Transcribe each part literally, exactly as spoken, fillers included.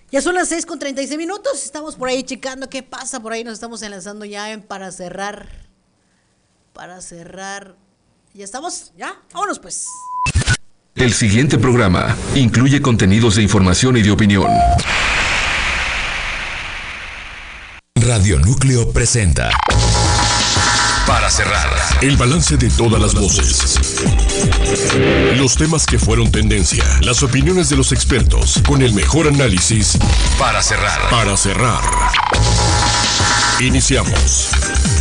Ya son las seis con treinta y seis minutos, estamos por ahí checando qué pasa, por ahí nos estamos enlazando ya en para cerrar, para cerrar, ya estamos, ya, vámonos pues. El siguiente programa incluye contenidos de información y de opinión. Radio Núcleo presenta Para cerrar, el balance de todas las voces. Los temas que fueron tendencia, las opiniones de los expertos, con el mejor análisis. Para cerrar. Para cerrar. Iniciamos.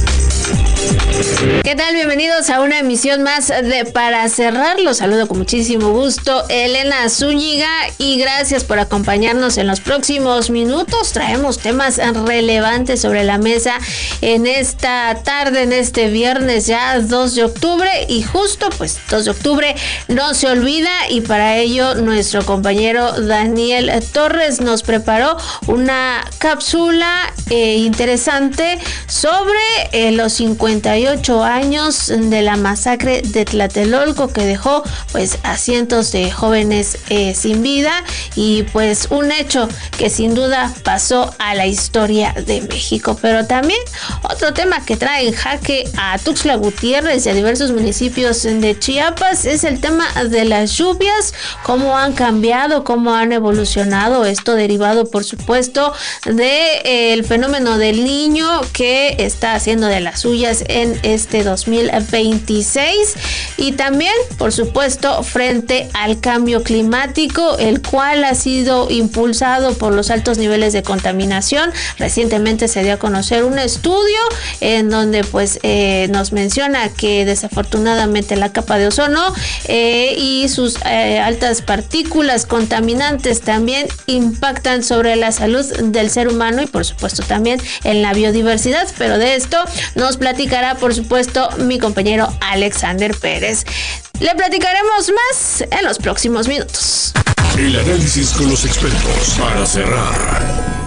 ¿Qué tal? Bienvenidos a una emisión más de Para Cerrar. Los saludo con muchísimo gusto, Elena Zúñiga, y gracias por acompañarnos en los próximos minutos. Traemos temas relevantes sobre la mesa en esta tarde, en este viernes ya dos de octubre, y justo pues dos de octubre no se olvida, y para ello nuestro compañero Daniel Torres nos preparó una cápsula eh, interesante sobre eh, los cincuenta y ocho años de la masacre de Tlatelolco, que dejó pues a cientos de jóvenes eh, sin vida, y pues un hecho que sin duda pasó a la historia de México. Pero también otro tema que trae en jaque a Tuxtla Gutiérrez y a diversos municipios de Chiapas es el tema de las lluvias, cómo han cambiado, cómo han evolucionado, esto derivado por supuesto del de, eh, fenómeno del Niño, que está haciendo de las suyas en este dos mil veintiséis, y también por supuesto frente al cambio climático, el cual ha sido impulsado por los altos niveles de contaminación. Recientemente se dio a conocer un estudio en donde pues eh, nos menciona que desafortunadamente la capa de ozono eh, y sus eh, altas partículas contaminantes también impactan sobre la salud del ser humano y por supuesto también en la biodiversidad. Pero de esto nos platicará por supuesto mi compañero Alexander Pérez. Le platicaremos más en los próximos minutos. El análisis con los expertos para cerrar.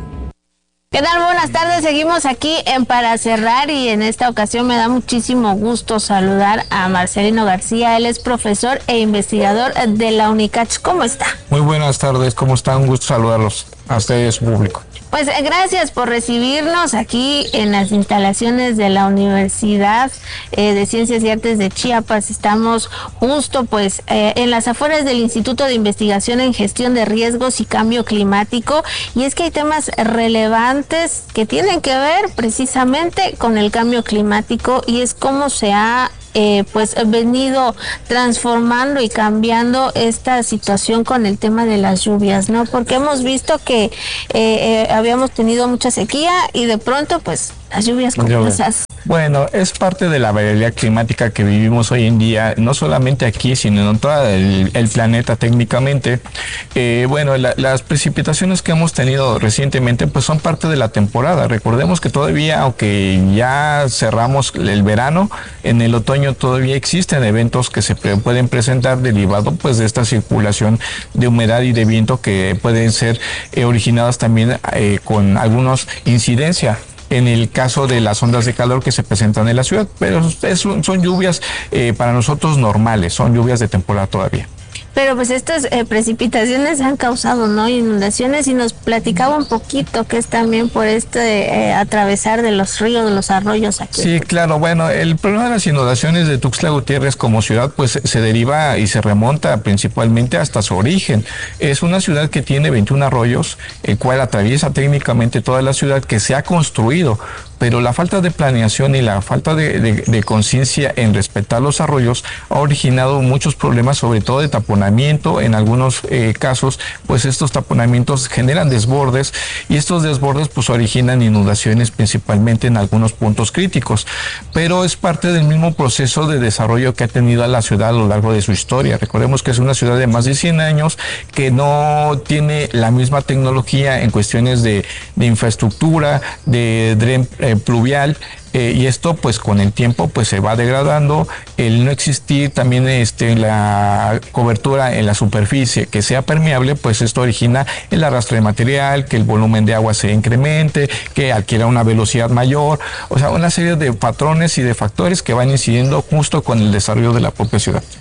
¿Qué tal? Buenas tardes, seguimos aquí en Para Cerrar, y en esta ocasión me da muchísimo gusto saludar a Marcelino García. Él es profesor e investigador de la UNICACH. ¿Cómo está? Muy buenas tardes, ¿cómo están? Un gusto saludarlos a ustedes, público. Pues gracias por recibirnos aquí en las instalaciones de la Universidad eh, de Ciencias y Artes de Chiapas. Estamos justo pues eh, en las afueras del Instituto de Investigación en Gestión de Riesgos y Cambio Climático, y es que hay temas relevantes que tienen que ver precisamente con el cambio climático, y es cómo se ha Eh, pues venido transformando y cambiando esta situación con el tema de las lluvias, ¿no? Porque hemos visto que eh, eh, habíamos tenido mucha sequía y de pronto pues las lluvias como esas. Bueno, es parte de la variabilidad climática que vivimos hoy en día, no solamente aquí, sino en todo el, el planeta técnicamente. Eh, bueno, la, las precipitaciones que hemos tenido recientemente pues son parte de la temporada. Recordemos que todavía, aunque ya cerramos el verano, en el otoño todavía existen eventos que se pre- pueden presentar derivado pues de esta circulación de humedad y de viento, que pueden ser eh, originadas también eh, con algunos incidencia en el caso de las ondas de calor que se presentan en la ciudad, pero es, son lluvias eh, para nosotros normales, son lluvias de temporada todavía. Pero pues estas eh, precipitaciones han causado, ¿no?, inundaciones, y nos platicaba un poquito que es también por este eh, atravesar de los ríos, de los arroyos aquí. Sí, claro, bueno, el problema de las inundaciones de Tuxtla Gutiérrez como ciudad pues se deriva y se remonta principalmente hasta su origen. Es una ciudad que tiene veintiún arroyos, el cual atraviesa técnicamente toda la ciudad, que se ha construido, pero la falta de planeación y la falta de, de, de conciencia en respetar los arroyos ha originado muchos problemas, sobre todo de taponamiento. En algunos eh, casos, pues estos taponamientos generan desbordes, y estos desbordes pues originan inundaciones principalmente en algunos puntos críticos, pero es parte del mismo proceso de desarrollo que ha tenido la ciudad a lo largo de su historia. Recordemos que es una ciudad de más de cien años, que no tiene la misma tecnología en cuestiones de, de infraestructura, de dren eh, pluvial, Eh, y esto pues con el tiempo pues se va degradando. El no existir también este, la cobertura en la superficie que sea permeable, pues esto origina el arrastre de material, que el volumen de agua se incremente, que adquiera una velocidad mayor, o sea, una serie de patrones y de factores que van incidiendo justo con el desarrollo de la propia ciudad.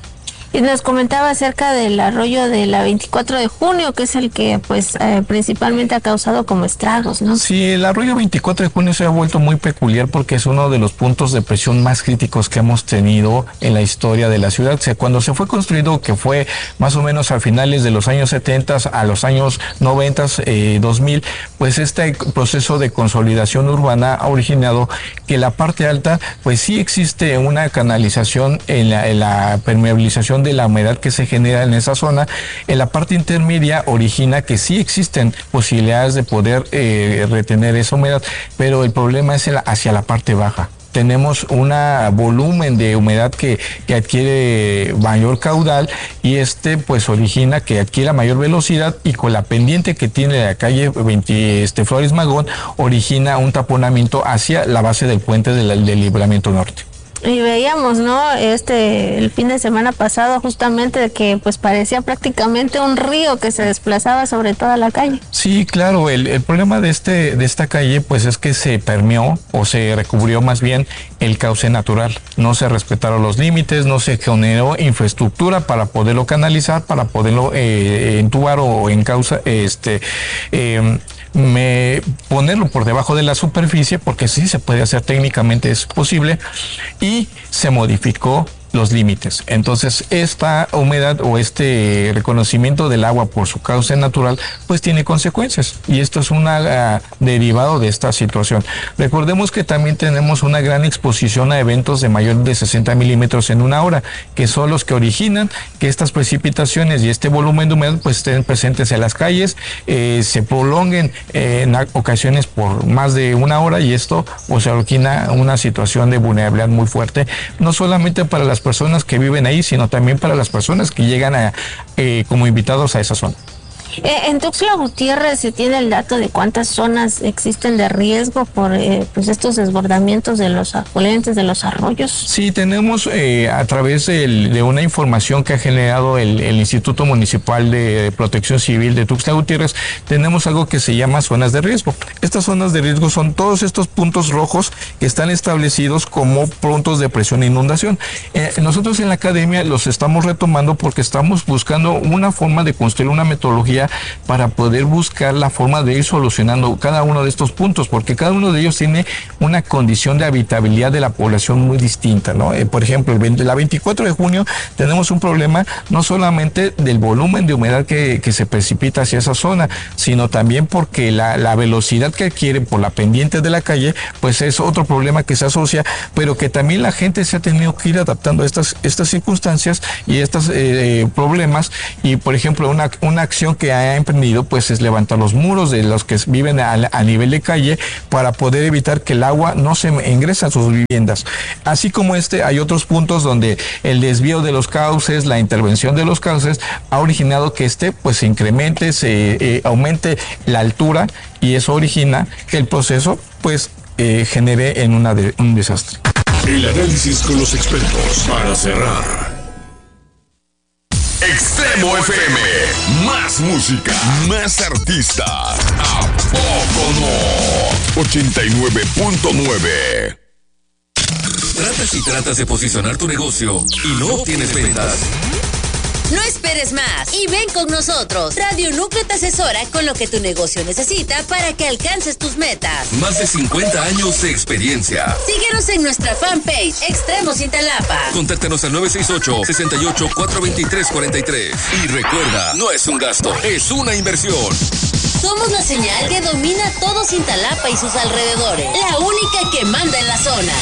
Y nos comentaba acerca del arroyo de la veinticuatro de junio, que es el que pues eh, principalmente ha causado como estragos, ¿no? Sí, el arroyo veinticuatro de junio se ha vuelto muy peculiar porque es uno de los puntos de presión más críticos que hemos tenido en la historia de la ciudad. O sea, cuando se fue construido, que fue más o menos a finales de los años setenta a los años noventa, eh, dos mil, pues este proceso de consolidación urbana ha originado que la parte alta, pues sí existe una canalización en la, en la permeabilización de la humedad que se genera en esa zona. En la parte intermedia origina que sí existen posibilidades de poder eh, retener esa humedad, pero el problema es el, hacia la parte baja. Tenemos un volumen de humedad que, que adquiere mayor caudal y este pues origina que adquiera mayor velocidad, y con la pendiente que tiene la calle veinte, este, Flores Magón, origina un taponamiento hacia la base del puente del, del Libramiento Norte. Y veíamos, ¿no? Este, el fin de semana pasado, justamente, que pues parecía prácticamente un río que se desplazaba sobre toda la calle. Sí, claro, el, el problema de este, de esta calle, pues es que se permeó, o se recubrió más bien, el cauce natural. No se respetaron los límites, no se generó infraestructura para poderlo canalizar, para poderlo eh, entubar o en causa, este, eh, me, ponerlo por debajo de la superficie, porque sí se puede hacer, técnicamente es posible, y se modificó los límites. Entonces, esta humedad o este reconocimiento del agua por su cauce natural, pues tiene consecuencias, y esto es un uh, derivado de esta situación. Recordemos que también tenemos una gran exposición a eventos de mayor de sesenta milímetros en una hora, que son los que originan que estas precipitaciones y este volumen de humedad pues estén presentes en las calles, eh, se prolonguen eh, en ocasiones por más de una hora, y esto pues origina una situación de vulnerabilidad muy fuerte, no solamente para las personas que viven ahí, sino también para las personas que llegan a, eh, como invitados a esa zona. Eh, en Tuxtla Gutiérrez se tiene el dato de cuántas zonas existen de riesgo por eh, pues estos desbordamientos de los afluentes, de los arroyos. Sí, tenemos eh, a través de, de una información que ha generado el, el Instituto Municipal de Protección Civil de Tuxtla Gutiérrez, tenemos algo que se llama zonas de riesgo. Estas zonas de riesgo son todos estos puntos rojos que están establecidos como puntos de presión e inundación. Eh, nosotros en la academia los estamos retomando porque estamos buscando una forma de construir una metodología para poder buscar la forma de ir solucionando cada uno de estos puntos, porque cada uno de ellos tiene una condición de habitabilidad de la población muy distinta, ¿no? Eh, por ejemplo, el, la veinticuatro de junio tenemos un problema no solamente del volumen de humedad que, que se precipita hacia esa zona, sino también porque la, la velocidad que adquiere por la pendiente de la calle, pues es otro problema que se asocia, pero que también la gente se ha tenido que ir adaptando a estas, estas circunstancias y estos eh, problemas. Y por ejemplo, una, una acción que ha emprendido pues es levantar los muros de los que viven a, a nivel de calle para poder evitar que el agua no se ingrese a sus viviendas. Así como este, hay otros puntos donde el desvío de los cauces, la intervención de los cauces ha originado que este pues se incremente, se eh, aumente la altura, y eso origina que el proceso pues eh, genere en una de, un desastre. El análisis con los expertos para cerrar. Extremo F M, más música, más artistas. ¿A poco no? ochenta y nueve punto nueve. ¿Tratas y tratas de posicionar tu negocio y no obtienes ventas? No esperes más y ven con nosotros. Radio Núcleo te asesora con lo que tu negocio necesita para que alcances tus metas. Más de cincuenta años de experiencia. Síguenos en nuestra fanpage Extremos Cintalapa. Contáctanos al nueve seis ocho, seis ocho, cuatro dos tres, cuatro tres. Y recuerda, no es un gasto, es una inversión. Somos la señal que domina todo Cintalapa y sus alrededores. La única que manda en la zona.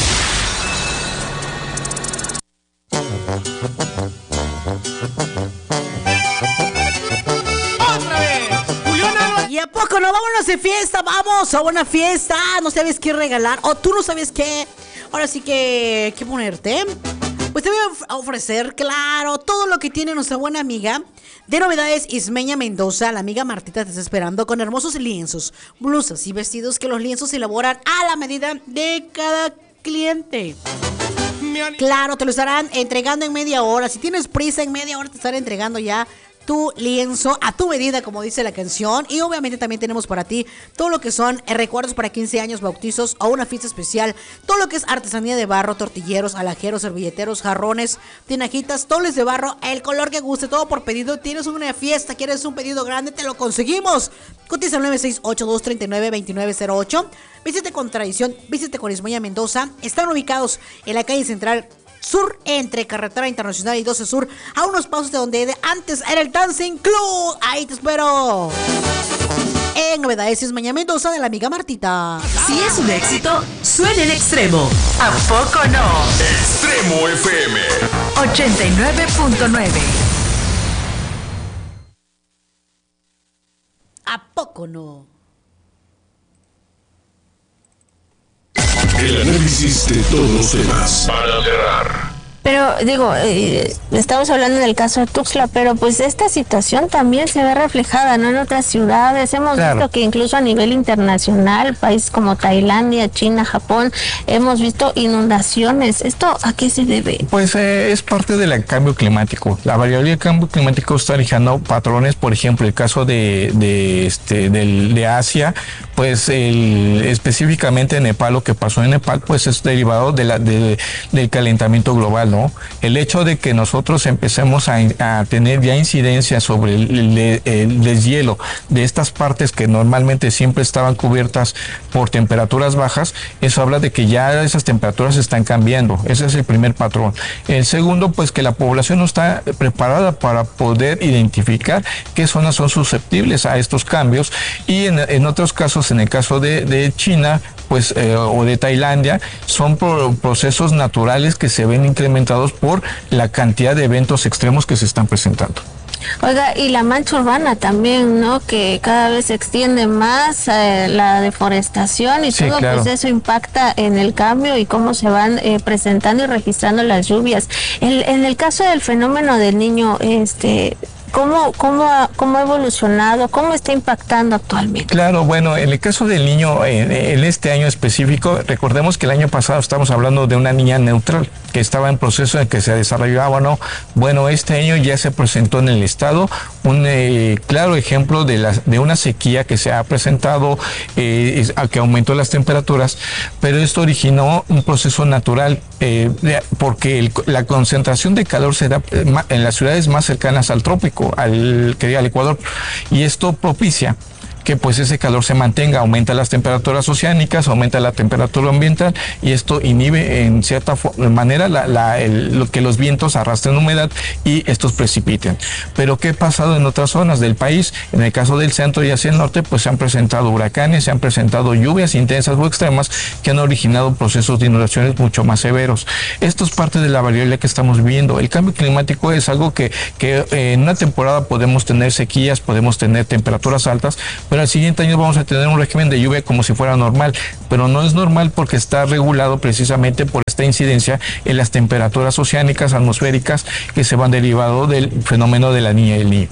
¿Y a poco no? Vámonos de fiesta, vamos a una fiesta. No sabes qué regalar, o tú no sabes qué. Ahora sí que, ¿qué ponerte? Pues te voy a ofrecer, claro, todo lo que tiene nuestra buena amiga de Novedades Ismeña Mendoza. La amiga Martita te está esperando con hermosos lienzos, blusas y vestidos que los lienzos se elaboran a la medida de cada cliente. Claro, te lo estarán entregando en media hora. Si tienes prisa, en media hora te estarán entregando ya tu lienzo a tu medida, como dice la canción. Y obviamente también tenemos para ti todo lo que son eh, recuerdos para quince años, bautizos o una fiesta especial. Todo lo que es artesanía de barro, tortilleros, alajeros, servilleteros, jarrones, tinajitas, toles de barro, el color que guste, todo por pedido. Tienes una fiesta, quieres un pedido grande, te lo conseguimos. Cotiza al nueve seis ocho, dos tres nueve, dos nueve cero ocho. Vístete con tradición, vístete con Ismoya Mendoza. Están ubicados en la calle Central Sur, entre Carretera Internacional y doce Sur, a unos pasos de donde antes era el Dancing Club. Ahí te espero. En novedades es Mañana Mendoza de la amiga Martita. Si es un éxito, suena en Extremo. ¿A poco no? Extremo F M ochenta y nueve punto nueve. ¿A poco no? El análisis de todos los temas. Para cerrar. Pero digo, eh, estamos hablando del caso de Tuxtla, pero pues esta situación también se ve reflejada, ¿no?, en otras ciudades. Hemos claro. visto que incluso a nivel internacional, países como Tailandia, China, Japón, hemos visto inundaciones. ¿Esto a qué se debe? Pues eh, es parte del cambio climático. La variabilidad del cambio climático está originando patrones. Por ejemplo, el caso de, de, este, del, de Asia, pues el, específicamente en Nepal, lo que pasó en Nepal, pues es derivado de la, de, del calentamiento global, ¿no? El hecho de que nosotros empecemos a, a tener ya incidencia sobre el, el, el deshielo de estas partes que normalmente siempre estaban cubiertas por temperaturas bajas, eso habla de que ya esas temperaturas están cambiando. Ese es el primer patrón. El segundo, pues que la población no está preparada para poder identificar qué zonas son susceptibles a estos cambios, y en, en otros casos, en el caso de, de China, pues eh, o de Tailandia, son pro, procesos naturales que se ven incrementados por la cantidad de eventos extremos que se están presentando. Oiga, y la mancha urbana también, ¿no?, que cada vez se extiende más eh, la deforestación y sí, todo, claro. Pues eso impacta en el cambio y cómo se van eh, presentando y registrando las lluvias. El, en el caso del fenómeno del Niño, este... ¿Cómo, cómo, ha, ¿Cómo ha evolucionado? ¿Cómo está impactando actualmente? Claro, bueno, en el caso del Niño, en, en este año específico, recordemos que el año pasado estamos hablando de una niña neutral que estaba en proceso en que se desarrollaba, ¿no? Bueno, este año ya se presentó en el estado un eh, claro ejemplo de, la, de una sequía que se ha presentado, eh, que aumentó las temperaturas, pero esto originó un proceso natural, eh, porque el, la concentración de calor se da en las ciudades más cercanas al trópico, al, que diga, al Ecuador, y esto propicia que pues ese calor se mantenga, aumenta las temperaturas oceánicas, aumenta la temperatura ambiental, y esto inhibe en cierta manera la, la, el, lo que los vientos arrastren humedad y estos precipiten. Pero ¿qué ha pasado en otras zonas del país? En el caso del centro y hacia el norte, pues se han presentado huracanes, se han presentado lluvias intensas o extremas que han originado procesos de inundaciones mucho más severos. Esto es parte de la variabilidad que estamos viviendo. El cambio climático es algo que, que eh, en una temporada podemos tener sequías, podemos tener temperaturas altas, pero al siguiente año vamos a tener un régimen de lluvia como si fuera normal, pero no es normal porque está regulado precisamente por esta incidencia en las temperaturas oceánicas, atmosféricas, que se van derivado del fenómeno de la Niña y el Niño.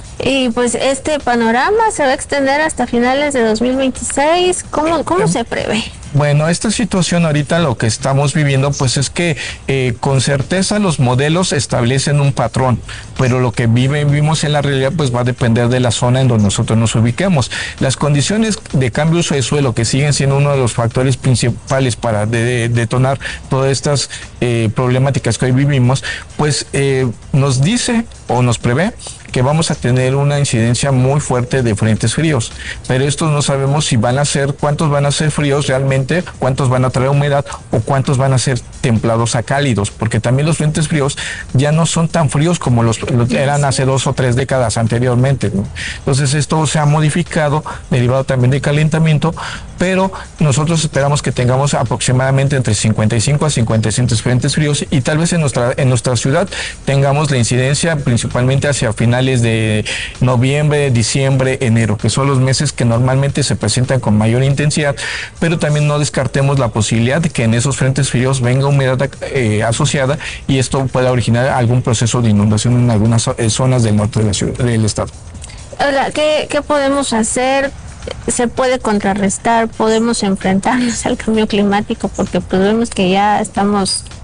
Y pues este panorama se va a extender hasta finales de dos mil veintiséis. ¿Cómo, cómo se prevé? Bueno, esta situación ahorita lo que estamos viviendo pues es que eh, con certeza los modelos establecen un patrón, pero lo que vive, vivimos en la realidad pues va a depender de la zona en donde nosotros nos ubiquemos. Las condiciones de cambio de uso de suelo, que siguen siendo uno de los factores principales para de, de, detonar todas estas eh, problemáticas que hoy vivimos, pues eh, nos dice o nos prevé que vamos a tener una incidencia muy fuerte de frentes fríos, pero estos no sabemos si van a ser, cuántos van a ser fríos realmente, cuántos van a traer humedad o cuántos van a ser templados a cálidos, porque también los frentes fríos ya no son tan fríos como los, los eran hace dos o tres décadas anteriormente, ¿no? Entonces esto se ha modificado, derivado también del calentamiento, pero nosotros esperamos que tengamos aproximadamente entre cincuenta y cinco a cincuenta y cinco frentes fríos, y tal vez en nuestra, en nuestra ciudad tengamos la incidencia principalmente hacia finales de noviembre, diciembre, enero, que son los meses que normalmente se presentan con mayor intensidad, pero también no descartemos la posibilidad de que en esos frentes fríos venga humedad eh, asociada, y esto pueda originar algún proceso de inundación en algunas eh, zonas del norte de la ciudad, del estado. Ahora, ¿qué, qué podemos hacer? ¿Se puede contrarrestar? ¿Podemos enfrentarnos al cambio climático? Porque pues vemos que ya estamos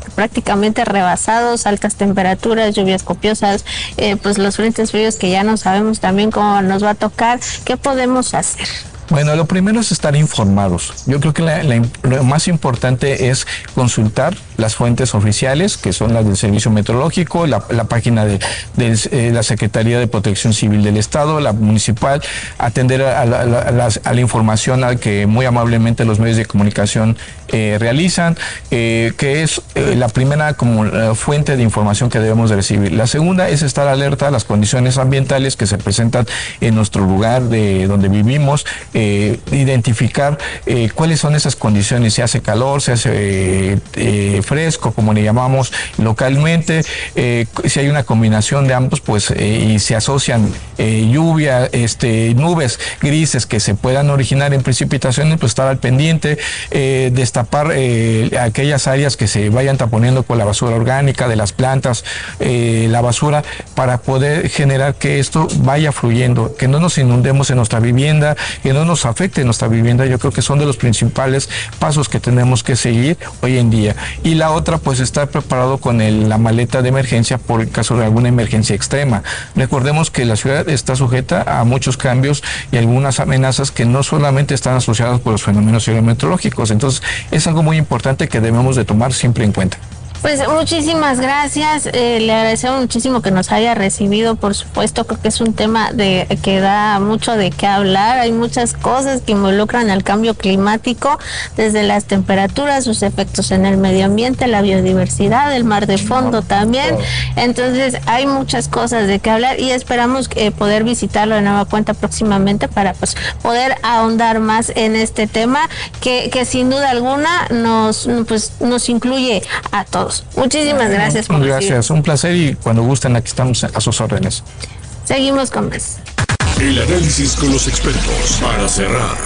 prácticamente rebasados, altas temperaturas, lluvias copiosas, eh, pues los frentes fríos que ya no sabemos también cómo nos va a tocar. ¿Qué podemos hacer? Bueno, lo primero es estar informados. Yo creo que la, la, lo más importante es consultar las fuentes oficiales, que son las del Servicio Meteorológico, la, la página de, de eh, la Secretaría de Protección Civil del Estado, la municipal, atender a la, a la, a la, a la información a que muy amablemente los medios de comunicación eh, realizan, eh, que es eh, la primera como uh, fuente de información que debemos de recibir. La segunda es estar alerta a las condiciones ambientales que se presentan en nuestro lugar de donde vivimos, eh, identificar eh, cuáles son esas condiciones, si hace calor, si hace eh, eh, fresco, como le llamamos localmente, eh, si hay una combinación de ambos, pues eh, y se asocian eh, lluvia, este, nubes grises que se puedan originar en precipitaciones, pues estar al pendiente, eh, destapar eh, aquellas áreas que se vayan taponiendo con la basura orgánica de las plantas, eh, la basura, para poder generar que esto vaya fluyendo, que no nos inundemos en nuestra vivienda, que no nos afecte en nuestra vivienda. Yo creo que son de los principales pasos que tenemos que seguir hoy en día. Y la otra, pues estar preparado con el, la maleta de emergencia por el caso de alguna emergencia extrema. Recordemos que la ciudad está sujeta a muchos cambios y algunas amenazas que no solamente están asociadas por los fenómenos hidrometeorológicos. Entonces, es algo muy importante que debemos de tomar siempre en cuenta. Pues muchísimas gracias, eh, le agradecemos muchísimo que nos haya recibido, por supuesto. Creo que es un tema de que da mucho de qué hablar. Hay muchas cosas que involucran al cambio climático, desde las temperaturas, sus efectos en el medio ambiente, la biodiversidad, el mar de fondo también. Entonces hay muchas cosas de qué hablar y esperamos eh, poder visitarlo de nueva cuenta próximamente para pues poder ahondar más en este tema que, que sin duda alguna nos, pues, nos incluye a todos. Muchísimas gracias por Gracias, recibir. Un placer, y cuando gusten aquí estamos a sus órdenes. Seguimos con más. El análisis con los expertos para cerrar.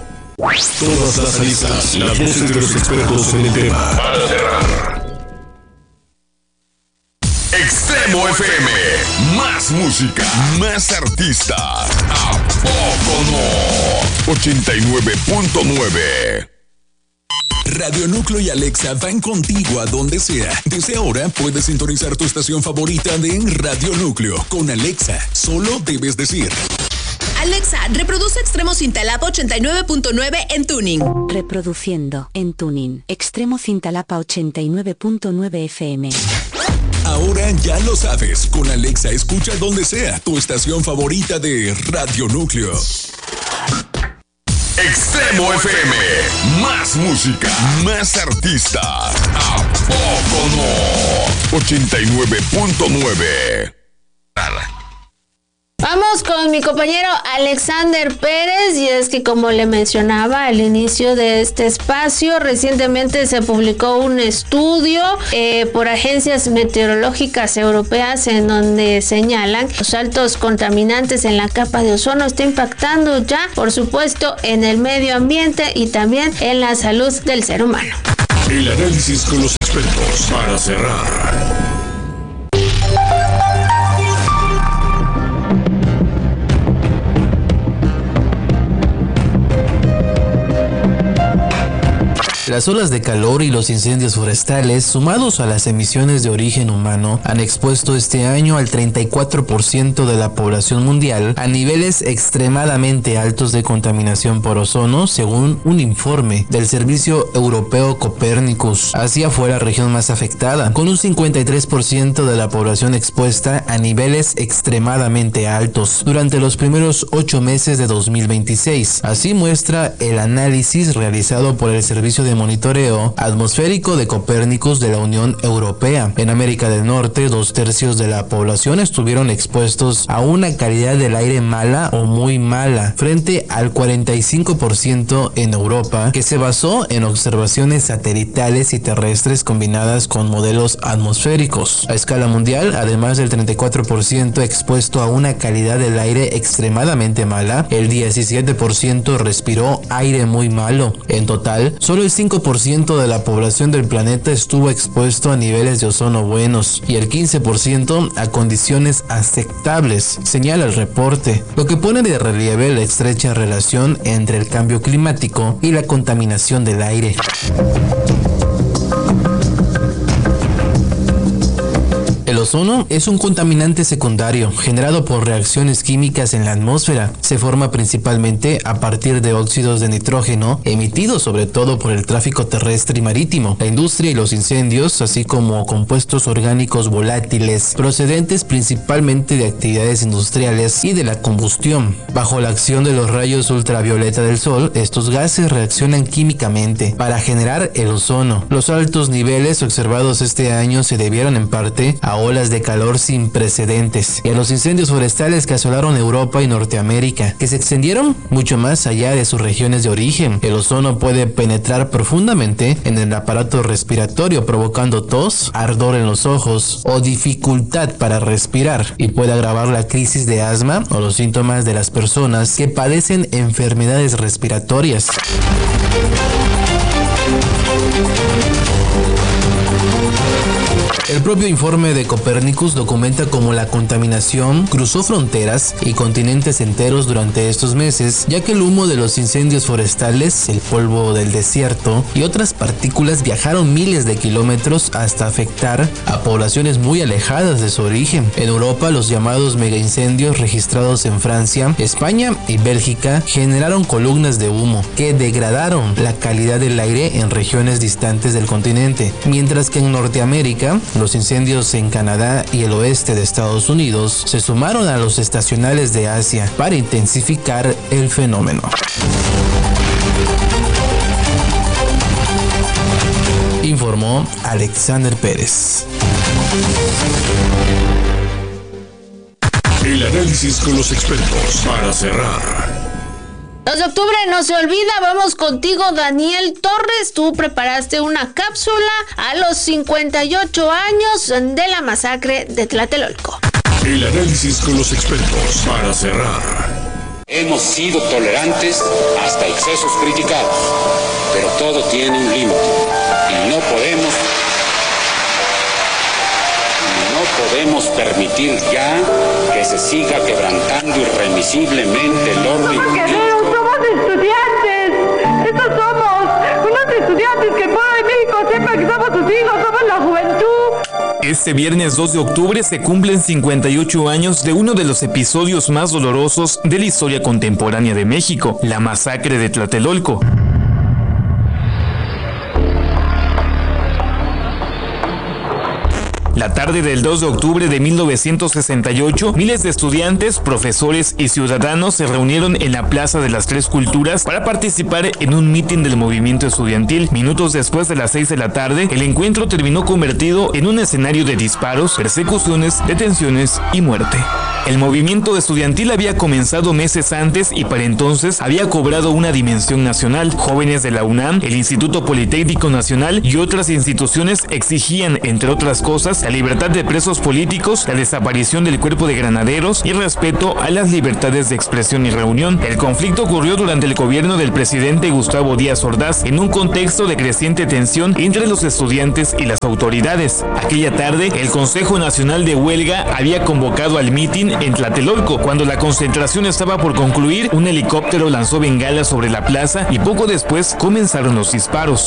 Todas las aristas, las voces de los expertos en el tema. Para cerrar. Extremo F M. Más música, más artistas. ¿A poco no? ochenta y nueve punto nueve. Radio Núcleo y Alexa van contigo a donde sea. Desde ahora puedes sintonizar tu estación favorita de Radio Núcleo. Con Alexa, solo debes decir: Alexa, reproduce Extremo Cintalapa ochenta y nueve punto nueve en Tuning. Reproduciendo en Tuning. Extremo Cintalapa ochenta y nueve punto nueve F M. Ahora ya lo sabes. Con Alexa escucha donde sea tu estación favorita de Radio Núcleo. Extremo F M. Más música, más artistas. ¿A poco no? ochenta y nueve punto nueve. Vamos con mi compañero Alexander Pérez, y es que, como le mencionaba al inicio de este espacio, recientemente se publicó un estudio eh, por agencias meteorológicas europeas en donde señalan que los altos contaminantes en la capa de ozono está impactando ya, por supuesto, en el medio ambiente y también en la salud del ser humano. El análisis con los expertos para cerrar. Las olas de calor y los incendios forestales, sumados a las emisiones de origen humano, han expuesto este año al treinta y cuatro por ciento de la población mundial a niveles extremadamente altos de contaminación por ozono, según un informe del Servicio Europeo Copernicus. Asia fue la región más afectada, con un cincuenta y tres por ciento de la población expuesta a niveles extremadamente altos durante los primeros ocho meses de dos mil veintiséis. Así muestra el análisis realizado por el Servicio de Monitoreo Atmosférico de Copernicus de la Unión Europea. En América del Norte, dos tercios de la población estuvieron expuestos a una calidad del aire mala o muy mala, frente al cuarenta y cinco por ciento en Europa, que se basó en observaciones satelitales y terrestres combinadas con modelos atmosféricos. A escala mundial, además del treinta y cuatro por ciento expuesto a una calidad del aire extremadamente mala, el diecisiete por ciento respiró aire muy malo. En total, solo el cinco por ciento de la población del planeta estuvo expuesto a niveles de ozono buenos y el quince por ciento a condiciones aceptables, señala el reporte, lo que pone de relieve la estrecha relación entre el cambio climático y la contaminación del aire. ozono es un contaminante secundario generado por reacciones químicas en la atmósfera. Se forma principalmente a partir de óxidos de nitrógeno emitidos sobre todo por el tráfico terrestre y marítimo, la industria y los incendios, así como compuestos orgánicos volátiles procedentes principalmente de actividades industriales y de la combustión. Bajo la acción de los rayos ultravioleta del sol, estos gases reaccionan químicamente para generar el ozono. Los altos niveles observados este año se debieron en parte a olas de calor sin precedentes y a los incendios forestales que asolaron Europa y Norteamérica, que se extendieron mucho más allá de sus regiones de origen. El ozono puede penetrar profundamente en el aparato respiratorio, provocando tos, ardor en los ojos o dificultad para respirar, y puede agravar la crisis de asma o los síntomas de las personas que padecen enfermedades respiratorias. El propio informe de Copernicus documenta cómo la contaminación cruzó fronteras y continentes enteros durante estos meses, ya que el humo de los incendios forestales, el polvo del desierto y otras partículas viajaron miles de kilómetros hasta afectar a poblaciones muy alejadas de su origen. En Europa, los llamados megaincendios registrados en Francia, España y Bélgica generaron columnas de humo que degradaron la calidad del aire en regiones distantes del continente, mientras que en Norteamérica, los incendios en Canadá y el oeste de Estados Unidos se sumaron a los estacionales de Asia para intensificar el fenómeno. Informó Alexander Pérez. El análisis con los expertos para cerrar. dos de octubre no se olvida, vamos contigo Daniel Torres, tú preparaste una cápsula a los cincuenta y ocho años de la masacre de Tlatelolco. El análisis con los expertos para cerrar. Hemos sido tolerantes hasta excesos criticados, pero todo tiene un límite y no podemos, no podemos permitir ya que se siga quebrantando irremisiblemente el orden jurídico. Estudiantes, estos somos unos estudiantes, que el pueblo de México sepa que somos sus hijos, somos la juventud. Este viernes dos de octubre se cumplen cincuenta y ocho años de uno de los episodios más dolorosos de la historia contemporánea de México, la masacre de Tlatelolco. La tarde del dos de octubre de mil novecientos sesenta y ocho, miles de estudiantes, profesores y ciudadanos se reunieron en la Plaza de las Tres Culturas para participar en un mitin del movimiento estudiantil. Minutos después de las seis de la tarde, el encuentro terminó convertido en un escenario de disparos, persecuciones, detenciones y muerte. El movimiento estudiantil había comenzado meses antes y para entonces había cobrado una dimensión nacional. Jóvenes de la UNAM, el Instituto Politécnico Nacional y otras instituciones exigían, entre otras cosas, la libertad de presos políticos, la desaparición del cuerpo de granaderos y respeto a las libertades de expresión y reunión. El conflicto ocurrió durante el gobierno del presidente Gustavo Díaz Ordaz, en un contexto de creciente tensión entre los estudiantes y las autoridades. Aquella tarde, el Consejo Nacional de Huelga había convocado al mitin en Tlatelolco. Cuando la concentración estaba por concluir, un helicóptero lanzó bengalas sobre la plaza y poco después comenzaron los disparos.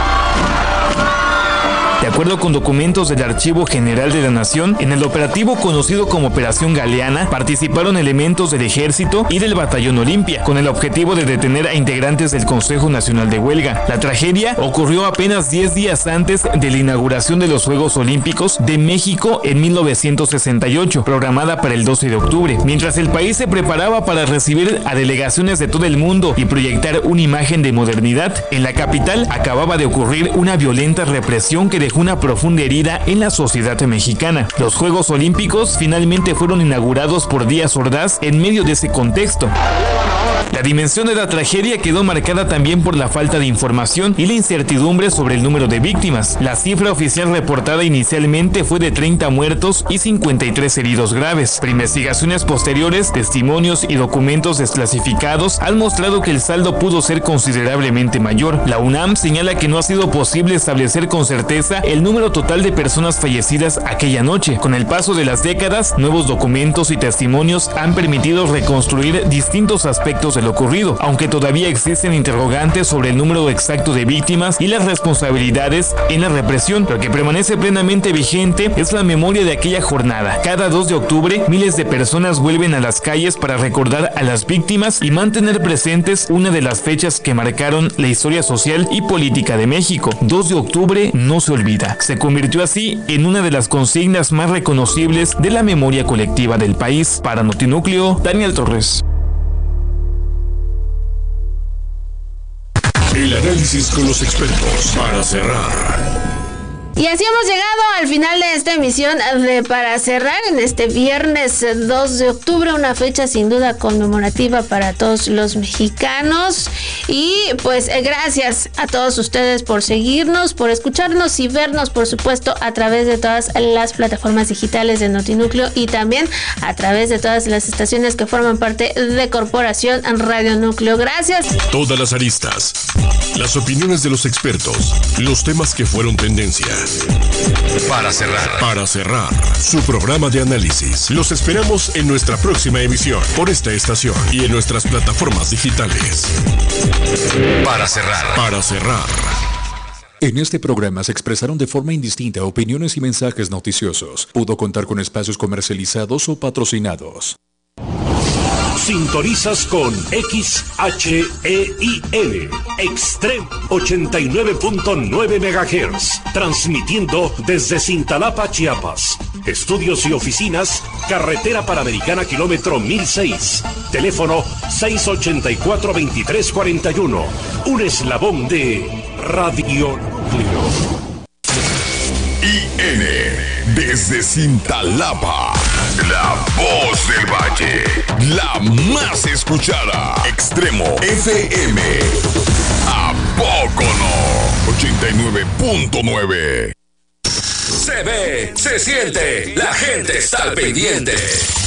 De acuerdo con documentos del Archivo General de la Nación, en el operativo conocido como Operación Galeana participaron elementos del Ejército y del Batallón Olimpia, con el objetivo de detener a integrantes del Consejo Nacional de Huelga. La tragedia ocurrió apenas diez días antes de la inauguración de los Juegos Olímpicos de México en mil novecientos sesenta y ocho, programada para el doce de octubre. Mientras el país se preparaba para recibir a delegaciones de todo el mundo y proyectar una imagen de modernidad, en la capital acababa de ocurrir una violenta represión que dejó una profunda herida en la sociedad mexicana. Los Juegos Olímpicos finalmente fueron inaugurados por Díaz Ordaz en medio de ese contexto. La dimensión de la tragedia quedó marcada también por la falta de información y la incertidumbre sobre el número de víctimas. La cifra oficial reportada inicialmente fue de treinta muertos y cincuenta y tres heridos graves. Pero investigaciones posteriores, testimonios y documentos desclasificados han mostrado que el saldo pudo ser considerablemente mayor. La UNAM señala que no ha sido posible establecer con certeza cifra el número total de personas fallecidas aquella noche. Con el paso de las décadas, nuevos documentos y testimonios han permitido reconstruir distintos aspectos de lo ocurrido, aunque todavía existen interrogantes sobre el número exacto de víctimas y las responsabilidades en la represión. Lo que permanece plenamente vigente es la memoria de aquella jornada. Cada dos de octubre, miles de personas vuelven a las calles para recordar a las víctimas y mantener presentes una de las fechas que marcaron la historia social y política de México. dos de octubre no se olvida. Se convirtió así en una de las consignas más reconocibles de la memoria colectiva del país. Para Notinúcleo, Daniel Torres. El análisis con los expertos para cerrar. Y así hemos llegado al final de esta emisión de Para Cerrar en este viernes dos de octubre, una fecha sin duda conmemorativa para todos los mexicanos. Y pues gracias a todos ustedes por seguirnos, por escucharnos y vernos, por supuesto, a través de todas las plataformas digitales de Notinúcleo y también a través de todas las estaciones que forman parte de Corporación Radio Núcleo. Gracias. Todas las aristas, las opiniones de los expertos, los temas que fueron tendencia. Para cerrar. Para cerrar su programa de análisis. Los esperamos en nuestra próxima emisión por esta estación y en nuestras plataformas digitales. Para cerrar. Para cerrar. En este programa se expresaron de forma indistinta opiniones y mensajes noticiosos. Pudo contar con espacios comercializados o patrocinados. Sintonizas con X H E I L, Extremo ochenta y nueve punto nueve megahertz, transmitiendo desde Cintalapa, Chiapas. Estudios y oficinas, Carretera Panamericana, kilómetro mil seis. Teléfono seis ochenta y cuatro, veintitrés cuarenta y uno. Un eslabón de Radio Núcleo. I N, desde Cintalapa, la voz del valle, la más escuchada. Extremo F M, ¿a poco no? ochenta y nueve punto nueve. Se ve, se siente, la gente está al pendiente.